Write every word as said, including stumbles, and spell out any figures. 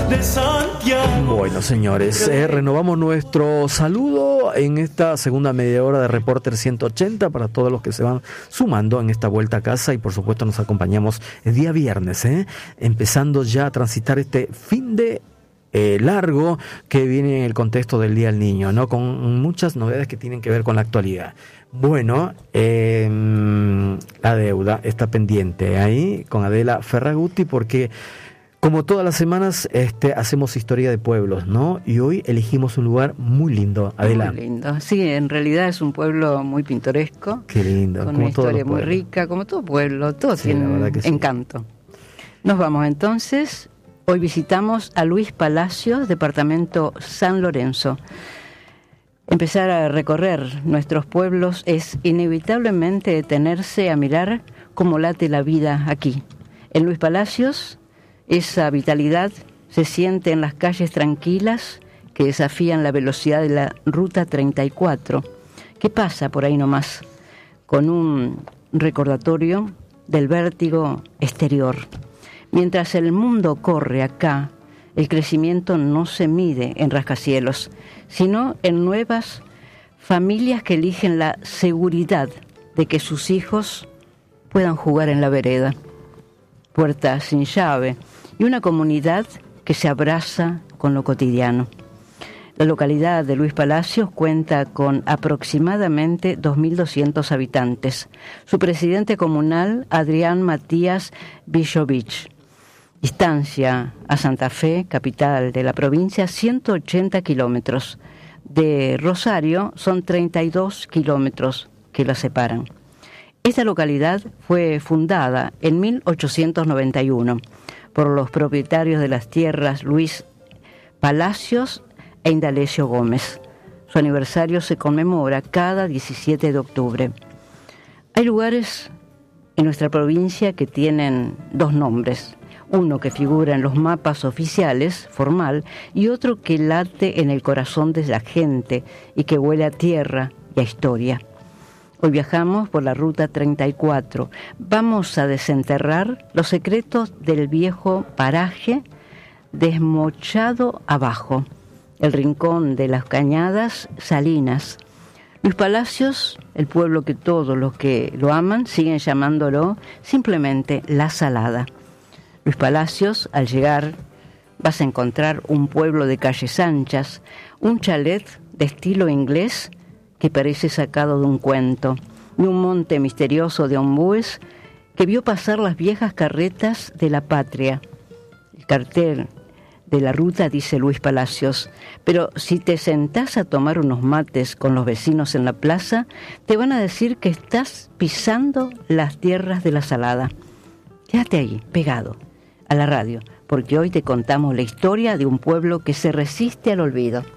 de Santiago. Bueno, señores, eh, renovamos nuestro saludo en esta segunda media hora de Reporter ciento ochenta para todos los que se van sumando en esta vuelta a casa, y por supuesto nos acompañamos el día viernes, eh, empezando ya a transitar este fin de Eh, largo que viene en el contexto del Día del Niño, ¿no? Con muchas novedades que tienen que ver con la actualidad. Bueno, eh, la deuda está pendiente ahí con Adela Ferragutti, porque como todas las semanas este, hacemos historia de pueblos, ¿no? Y hoy elegimos un lugar muy lindo. Adela. Muy lindo. Sí, en realidad es un pueblo muy pintoresco. Qué lindo. Con como una historia muy pueblos. rica, como todo pueblo. Todo Sí, tiene la verdad que sí. encanto. Nos vamos entonces. Hoy visitamos a Luis Palacios, departamento San Lorenzo. Empezar a recorrer nuestros pueblos es inevitablemente detenerse a mirar cómo late la vida aquí. En Luis Palacios, esa vitalidad se siente en las calles tranquilas que desafían la velocidad de la Ruta treinta y cuatro, que pasa por ahí nomás, con un recordatorio del vértigo exterior. Mientras el mundo corre acá, el crecimiento no se mide en rascacielos, sino en nuevas familias que eligen la seguridad de que sus hijos puedan jugar en la vereda. Puertas sin llave y una comunidad que se abraza con lo cotidiano. La localidad de Luis Palacios cuenta con aproximadamente dos mil doscientos habitantes. Su presidente comunal, Adrián Matías Villovich. Distancia a Santa Fe, capital de la provincia, ciento ochenta kilómetros. De Rosario son treinta y dos kilómetros que la separan. Esta localidad fue fundada en mil ochocientos noventa y uno por los propietarios de las tierras Luis Palacios e Indalecio Gómez. Su aniversario se conmemora cada diecisiete de octubre. Hay lugares en nuestra provincia que tienen dos nombres. Uno que figura en los mapas oficiales, formal, y otro que late en el corazón de la gente y que huele a tierra y a historia. Hoy viajamos por la Ruta treinta y cuatro. Vamos a desenterrar los secretos del viejo paraje desmochado abajo, el rincón de las cañadas salinas. Luis Palacios, el pueblo que todos los que lo aman siguen llamándolo simplemente La Salada. Luis Palacios, al llegar, vas a encontrar un pueblo de calles anchas, un chalet de estilo inglés que parece sacado de un cuento, y un monte misterioso de ombúes que vio pasar las viejas carretas de la patria. El cartel de la ruta dice Luis Palacios, pero si te sentás a tomar unos mates con los vecinos en la plaza, te van a decir que estás pisando las tierras de La Salada. Quédate ahí, pegado a la radio, porque hoy te contamos la historia de un pueblo que se resiste al olvido.